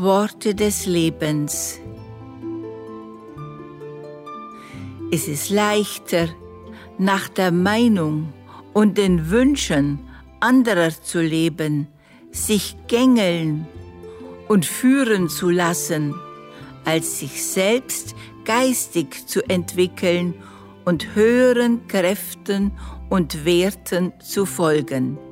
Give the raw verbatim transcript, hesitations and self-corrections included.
Worte des Lebens. Es ist leichter, nach der Meinung und den Wünschen anderer zu leben, sich gängeln und führen zu lassen, als sich selbst geistig zu entwickeln und höheren Kräften und Werten zu folgen.